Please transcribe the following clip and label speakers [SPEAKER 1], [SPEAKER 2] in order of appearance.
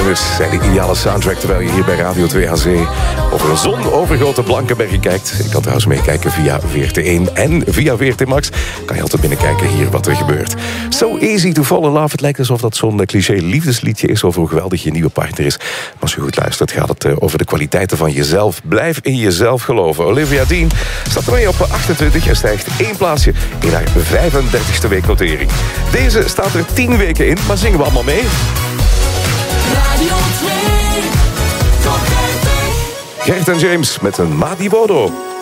[SPEAKER 1] nummers zijn de ideale soundtrack terwijl je hier bij Radio 2HC over een zonovergoten Blankenberge kijkt. Je kan trouwens meekijken via VRT1 en via VRT Max. Kan je altijd binnenkijken hier wat er gebeurt. So easy to fall in love. Het lijkt alsof dat zo'n cliché liefdesliedje is over hoe geweldig je nieuwe partner is. Maar als je goed luistert gaat het over de kwaliteiten van jezelf. Blijf in jezelf geloven. Olivia Dean staat ermee op 28 en stijgt 1 plaatsje in haar 35e weeknotering. Deze staat er 10 weken in, maar zingen we allemaal mee?
[SPEAKER 2] Radio 2, Top 30.
[SPEAKER 1] Gert en James met een Madi Bodo.